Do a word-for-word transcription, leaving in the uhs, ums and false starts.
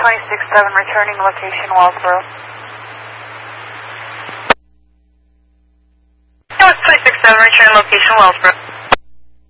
twenty-six seven returning location Wellsboro. Northwest twenty-six seven returning location Wellsboro.